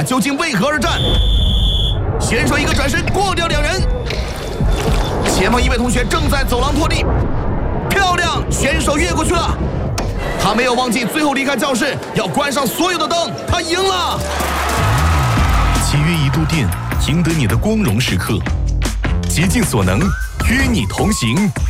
究竟为何而战？选手一个转身过掉2人，前方一位同学正在走廊拖地，漂亮，选手越过去了。他没有忘记最后离开教室要关上所有的灯，他赢了。 7月1度电，赢得你的光荣时刻，竭尽所能与你同行。